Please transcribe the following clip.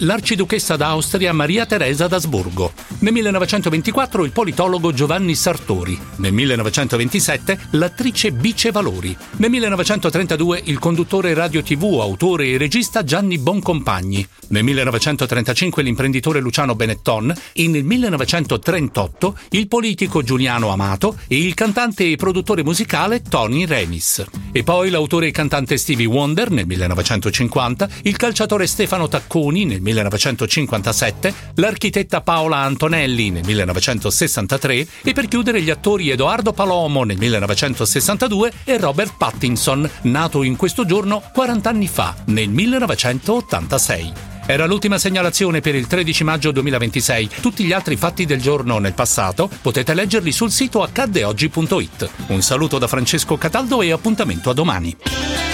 l'arciduchessa d'Austria Maria Teresa d'Asburgo. Nel 1924 il politologo Giovanni Sartori. Nel 1927 l'attrice Bice Valori. Nel 1932 il conduttore radio TV, autore e regista Gianni Boncompagni. Nel 1935 l'imprenditore Luciano Benetton e nel 1938 il politico Giuliano Amato e il cantante e produttore musicale Tony Remis. E poi l'autore e cantante Stevie Wonder nel 1950, il calciatore Stefano Tacconi nel 1957, l'architetta Paola Antonelli nel 1963 e per chiudere gli attori Edoardo Palomo nel 1962 e Robert Pattinson, nato in questo giorno 40 anni fa, nel 1986. Era l'ultima segnalazione per il 13 maggio 2026. Tutti gli altri fatti del giorno nel passato potete leggerli sul sito accaddeoggi.it. Un saluto da Francesco Cataldo e appuntamento a domani.